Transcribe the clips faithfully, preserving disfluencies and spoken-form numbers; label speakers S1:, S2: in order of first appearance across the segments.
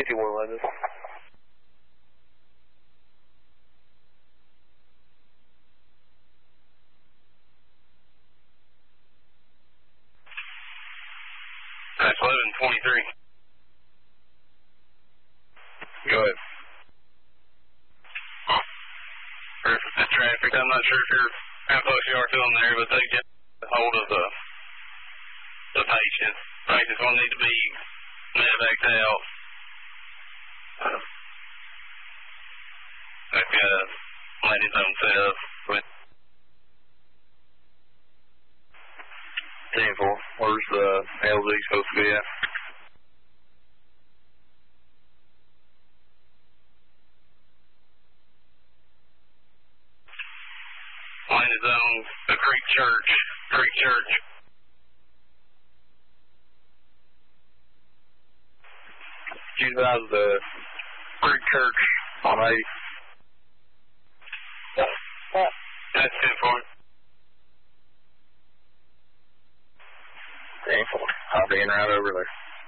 S1: fifty-one London.
S2: That's eleven twenty-three.
S1: Go ahead.
S2: The traffic, I'm not sure if you're how close you are to them there, but they get a hold of the the patient. Patient's going to need to be medevaced out. Uh, they've got a landing zone set up with
S1: ten four, where's the L Z supposed to be at?
S2: landing zone, the Creek Church, Creek Church.
S1: Use that as the Creek Church on eight.
S2: That's ten four.
S1: ten four. I'll be in right over there.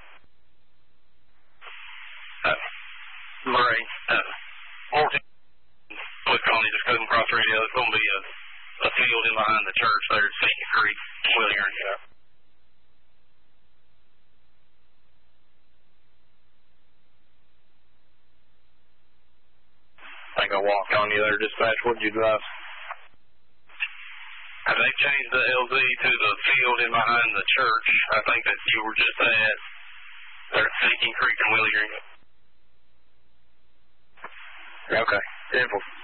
S2: Uh, Murray, uh, fourteen. Click on it, just come across the radio. It's going to be a, a field in behind the church there at Seeking Creek, Willinger. Yeah.
S1: I think I walked on you there, dispatch. What did you drive?
S2: Uh, they changed the L Z to the field in behind the church. I think that you were just at there at Seeking Creek and Willinger.
S1: Okay. ten four.